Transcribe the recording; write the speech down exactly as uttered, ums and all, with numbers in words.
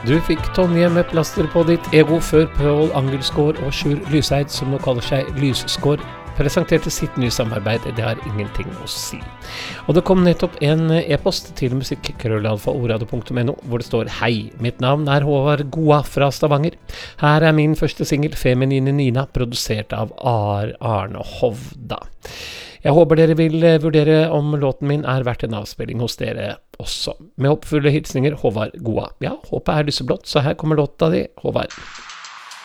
Du fikk Tonje med plaster på ditt ego før Pål Angelsgaard og Sjur Lyseid, som nå kaller seg Lysskår, presenterte sitt nye samarbeid. Det har ingenting å si. Og det kom nettopp en e-post til musikk-krøllalfa-orado punktum no, hvor det står: Hei, mitt navn er Håvard Goa fra Stavanger. Her er min første single, Feminine Nina, produsert av Ar Arne Hovda. Jeg håper dere vil vurdere om låten min er verdt en avspilling hos dere også. Med oppfulle hilsninger, Håvard Goa. Ja, håpet er lyseblått, så her kommer låta di, Håvard.